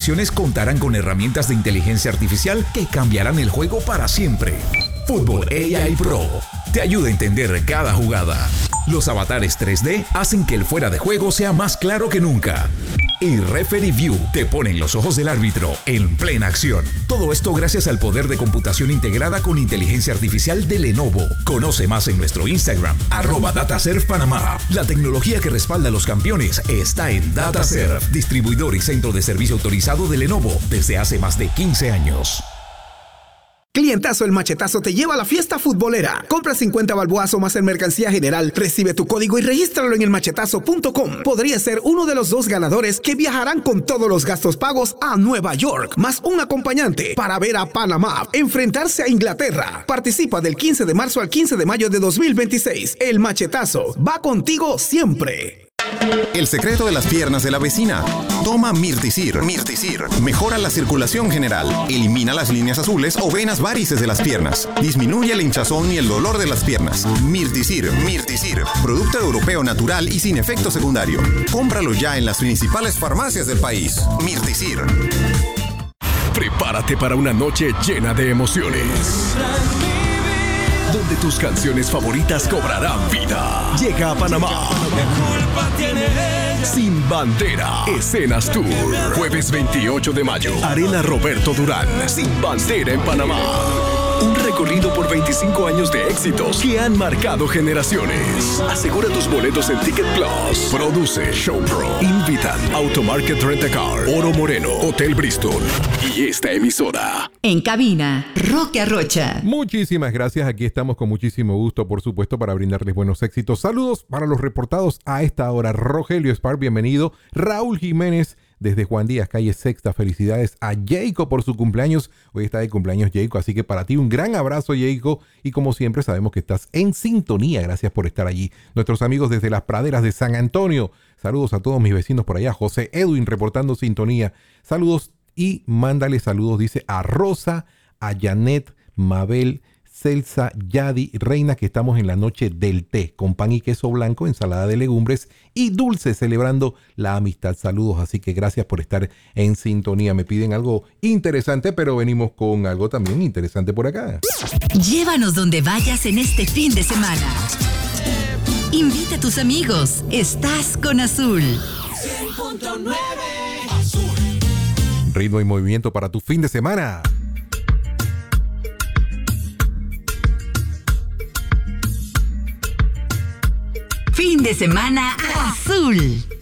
selecciones contarán con herramientas de inteligencia artificial que cambiarán el juego para siempre. Fútbol AI Pro te ayuda a entender cada jugada. Los avatares 3D hacen que el fuera de juego sea más claro que nunca. Y Referee View te pone en los ojos del árbitro en plena acción. Todo esto gracias al poder de computación integrada con inteligencia artificial de Lenovo. Conoce más en nuestro Instagram, @DataServPanamá. La tecnología que respalda a los campeones está en DataServ, distribuidor y centro de servicio autorizado de Lenovo desde hace más de 15 años. Clientazo El Machetazo te lleva a la fiesta futbolera. Compra 50 balboas o más en mercancía general, recibe tu código y regístralo en elmachetazo.com. Podría ser uno de los 2 ganadores que viajarán con todos los gastos pagos a Nueva York, más un acompañante para ver a Panamá enfrentarse a Inglaterra. Participa del 15 de marzo al 15 de mayo de 2026. El Machetazo va contigo siempre. El secreto de las piernas de la vecina. Toma Mirtisir. Mirtisir mejora la circulación general, elimina las líneas azules o venas varices de las piernas, disminuye el hinchazón y el dolor de las piernas. Mirtisir. Mirtisir, producto europeo natural y sin efecto secundario. Cómpralo ya en las principales farmacias del país. Mirtisir. Prepárate para una noche llena de emociones, donde tus canciones favoritas cobrarán vida. Llega a Panamá Sin Bandera, Escenas Tour. Jueves 28 de mayo, Arena Roberto Durán. Sin Bandera en Panamá. Un recorrido por 25 años de éxitos que han marcado generaciones. Asegura tus boletos en Ticket Plus. Produce Showpro. Invitan Automarket Rent-A-Car, Oro Moreno, Hotel Bristol y esta emisora. En cabina, Roque Arrocha. Muchísimas gracias. Aquí estamos con muchísimo gusto, por supuesto, para brindarles buenos éxitos. Saludos para los reportados a esta hora. Rogelio Spar, bienvenido. Raúl Jiménez, desde Juan Díaz, calle Sexta. Felicidades a Jayco por su cumpleaños. Hoy está de cumpleaños Jayco, así que para ti un gran abrazo, Jayco. Y como siempre sabemos que estás en sintonía. Gracias por estar allí. Nuestros amigos desde las praderas de San Antonio. Saludos a todos mis vecinos por allá. José Edwin reportando sintonía. Saludos y mándale saludos, dice, a Rosa, a Janet, Mabel, Celsa, Yadi, Reina, que estamos en la noche del té, con pan y queso blanco, ensalada de legumbres y dulce, celebrando la amistad. Saludos, así que gracias por estar en sintonía. Me piden algo interesante, pero venimos con algo también interesante por acá. Llévanos donde vayas en este fin de semana. Invita a tus amigos. Estás con Azul. 100.9 Azul. Ritmo y movimiento para tu fin de semana. Fin de semana Azul.